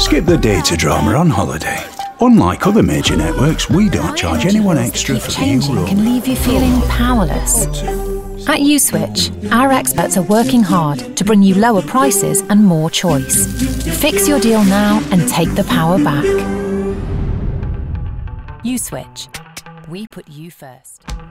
Skip the data drama on holiday. Unlike other major networks, we don't charge anyone extra for the new roaming. Can leave you feeling powerless. At Uswitch, our experts are working hard to bring you lower prices and more choice. Fix your deal now and take the power back. Uswitch. We put you first.